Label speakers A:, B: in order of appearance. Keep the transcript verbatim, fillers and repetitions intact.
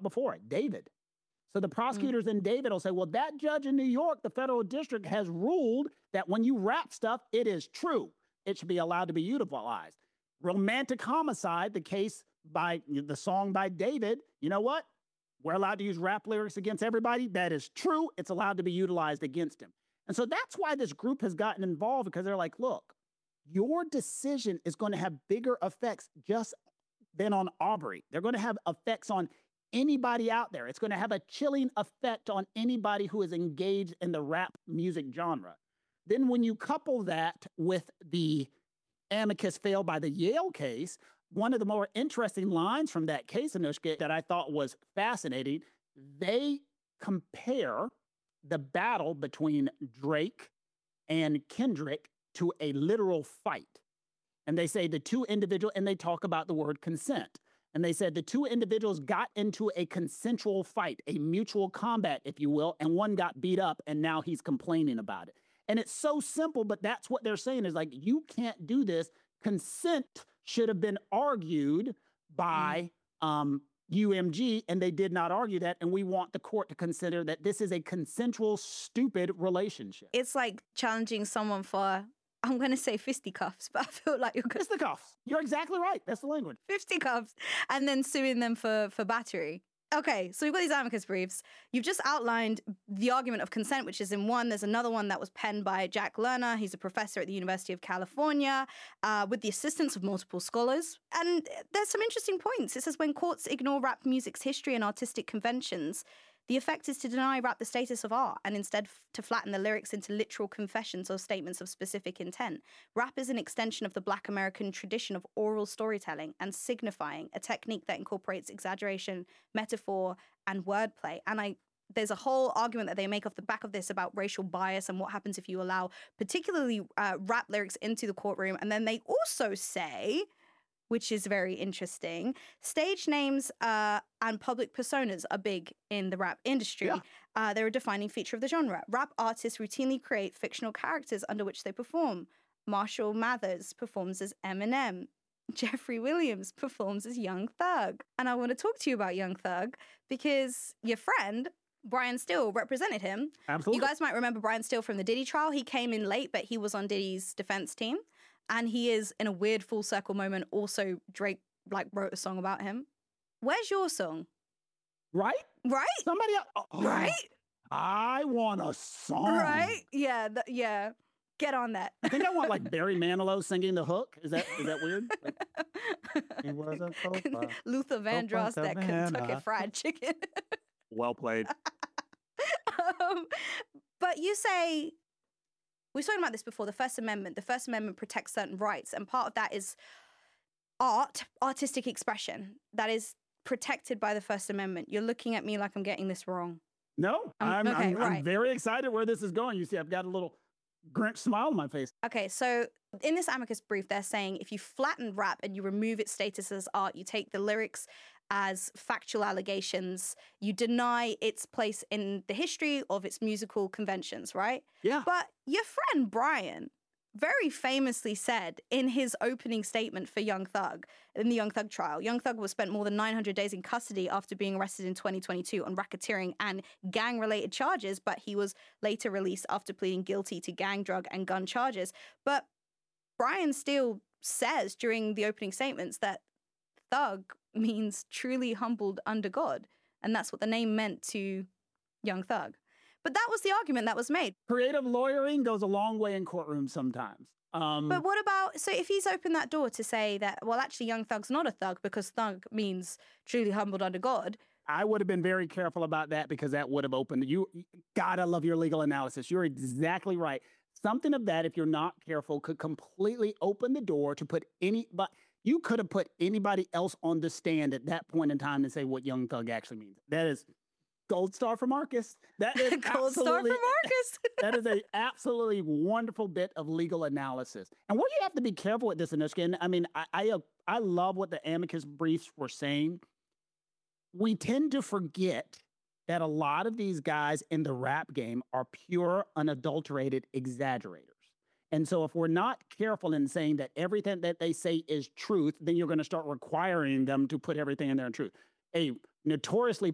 A: before it? David. So the
B: Mm.
A: prosecutors in David will say, well, that judge in New York, the federal district, has ruled that when you rap stuff, it is true. It should be allowed to be utilized. Romantic Homicide, the case by the song by David, you know what? We're allowed to use rap lyrics against everybody. That is true. It's allowed to be utilized against him. And so that's why this group has gotten involved, because they're like, look, your decision is going to have bigger effects just than on Aubrey. They're going to have effects on anybody out there. It's going to have a chilling effect on anybody who is engaged in the rap music genre. Then when you couple that with the amicus failed by the Yale case, one of the more interesting lines from that case, Anushka, that I thought was fascinating, they compare the battle between Drake and Kendrick to a literal fight. And they say the two individuals, and they talk about the word consent. And they said the two individuals got into a consensual fight, a mutual combat, if you will, and one got beat up, and now he's complaining about it. And it's so simple, but that's what they're saying is like, you can't do this. Consent should have been argued by mm. um, U M G, and they did not argue that. And we want the court to consider that this is a consensual, stupid relationship.
B: It's like challenging someone for, I'm going to say fisticuffs, but I feel like you're going to...
A: Fisticuffs. You're exactly right. That's the language.
B: Fisticuffs. And then suing them for, for battery. Okay, so we've got these amicus briefs. You've just outlined the argument of consent, which is in one. There's another one that was penned by Jack Lerner. He's a professor at the University of California uh, with the assistance of multiple scholars. And there's some interesting points. It says when courts ignore rap music's history and artistic conventions, the effect is to deny rap the status of art and instead f- to flatten the lyrics into literal confessions or statements of specific intent. Rap is an extension of the Black American tradition of oral storytelling and signifying, a technique that incorporates exaggeration, metaphor, and wordplay. And I there's a whole argument that they make off the back of this about racial bias and what happens if you allow particularly uh, rap lyrics into the courtroom. And then they also say, which is very interesting, stage names uh, and public personas are big in the rap industry.
A: Yeah.
B: Uh, they're a defining feature of the genre. Rap artists routinely create fictional characters under which they perform. Marshall Mathers performs as Eminem. Jeffrey Williams performs as Young Thug. And I want to talk to you about Young Thug because your friend, Brian Steele, represented him.
A: Absolutely.
B: You guys might remember Brian Steele from the Diddy trial. He came in late, but he was on Diddy's defense team. And he is, in a weird full circle moment, also Drake like wrote a song about him. Where's your song?
A: Right?
B: Right?
A: Somebody else. Oh,
B: right?
A: I want a song.
B: Right? Yeah, th- yeah. Get on that.
A: I think I want like Barry Manilow singing the hook. Is that is that weird? Like, he was a sofa.
B: Luther Vandross, that Kentucky Fried Chicken.
A: Well played.
B: um, but you say... We were talking about this before, the First Amendment. The First Amendment protects certain rights, and part of that is art, artistic expression that is protected by the First Amendment. You're looking at me like I'm getting this wrong.
A: No, I'm,
B: um, okay,
A: I'm,
B: right.
A: I'm very excited where this is going. You see, I've got a little Grinch smile on my face.
B: Okay, so in this amicus brief, they're saying if you flatten rap and you remove its status as art, you take the lyrics as factual allegations, you deny its place in the history of its musical conventions, right?
A: Yeah.
B: But your friend Brian very famously said in his opening statement for Young Thug, in the Young Thug trial, Young Thug was spent more than nine hundred days in custody after being arrested in twenty twenty-two on racketeering and gang-related charges, but he was later released after pleading guilty to gang, drug, and gun charges. But Brian Steele says during the opening statements that Thug means truly humbled under God, and that's what the name meant to Young Thug. But that was the argument that was made.
A: Creative lawyering goes a long way in courtrooms sometimes. Um,
B: but what about, so if he's opened that door to say that, well, actually, Young Thug's not a thug because thug means truly humbled under God.
A: I would have been very careful about that because that would have opened, you, God, I love your legal analysis. You're exactly right. Something of that, if you're not careful, could completely open the door to put any, but you could have put anybody else on the stand at that point in time to say what Young Thug actually means. That is gold star for Marcus. That is
B: gold star for Marcus.
A: That is a absolutely wonderful bit of legal analysis. And what you have to be careful with this, Anushka, and I mean, I, I, I love what the amicus briefs were saying. We tend to forget that a lot of these guys in the rap game are pure, unadulterated exaggerators. And so if we're not careful in saying that everything that they say is truth, then you're going to start requiring them to put everything in there in truth. A notoriously